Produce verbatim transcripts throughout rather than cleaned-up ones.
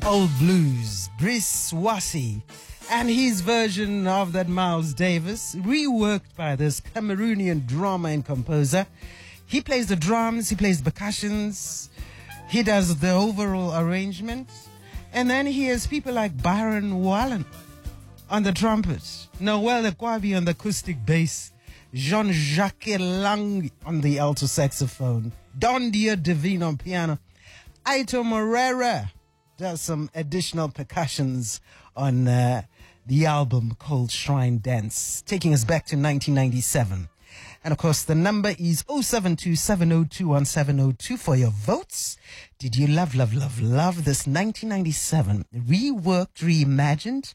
Old Blues, Brice Wassi, and his version of that Miles Davis, reworked by this Cameroonian drummer and composer. He plays the drums, he plays percussions, he does the overall arrangement, and then he has people like Byron Wallen on the trumpet, Noel Ekwabi on the acoustic bass, Jean-Jacques Lang on the alto saxophone, Don Dia Devine on piano, Aito Moreira does some additional percussions on uh, the album called Shrine Dance, taking us back to nineteen ninety-seven. And of course, the number is oh seven two, seven oh two, one seven oh two for your votes. Did you love, love, love, love this nineteen ninety-seven reworked, reimagined,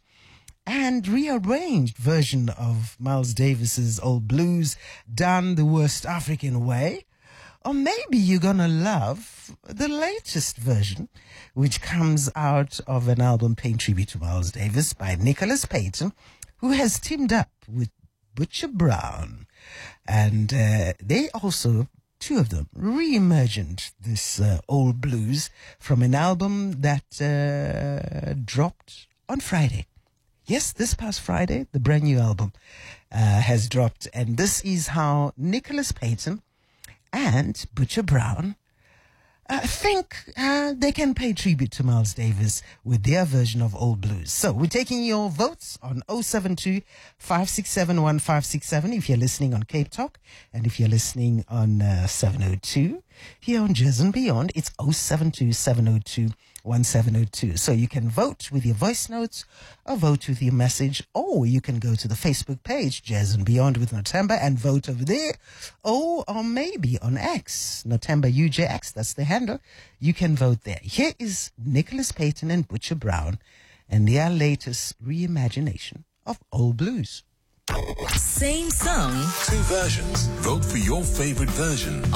and rearranged version of Miles Davis's Old Blues done the West African way? Or maybe you're gonna love the latest version, which comes out of an album paying tribute to Miles Davis by Nicholas Payton, who has teamed up with Butcher Brown. And uh, they also, two of them, re-imagined this uh, Old Blues from an album that uh, dropped on Friday. Yes, this past Friday, the brand new album uh, has dropped. And this is how Nicholas Payton and Butcher Brown uh, think uh, they can pay tribute to Miles Davis with their version of Old Blues. So we're taking your votes on oh seven two, five six seven, one five six seven if you're listening on Cape Talk, and if you're listening on uh, seven oh two here on Jazz and Beyond, it's oh seven two, seven oh two, one seven oh two. So you can vote with your voice notes or vote with your message, or you can go to the Facebook page, Jazz and Beyond with Notemba, and vote over there, or, or maybe on X, Notemba U J X, that's the handle. You can vote there. Here is Nicholas Payton and Butcher Brown and their latest reimagination of Old Blues. Same song, two versions. Vote for your favorite version